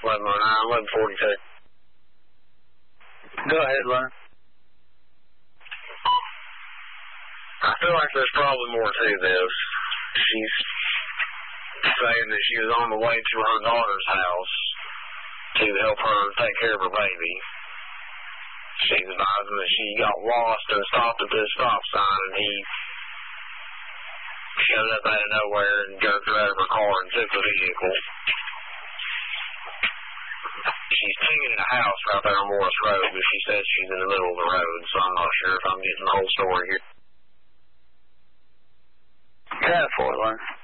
1109, 1142. Go ahead, Len. I feel like there's probably more to this. She's saying that she was on the way to her daughter's house to help her take care of her baby. She's advising that she got lost and stopped at this stop sign, and he showed up out of nowhere and jerked her out of her car and took the vehicle. She's pinging in a house right there on Morris Road, but she says she's in the middle of the road, so I'm not sure if I'm getting the whole story here. Cat 4, Len.